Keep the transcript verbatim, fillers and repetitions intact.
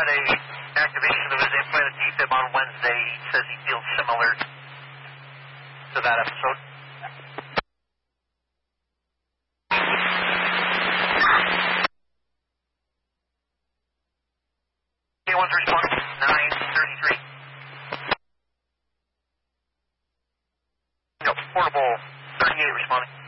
had a activation of his implanted defib on Wednesday. He says he feels similar to that episode. K one's responding, nine thirty-three. No, portable thirty-eight responding.